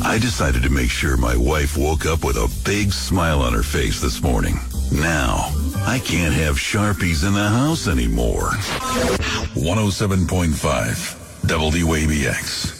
I decided to make sure my wife woke up with a big smile on her face this morning. Now, I can't have Sharpies in the house anymore. 107.5 WABX.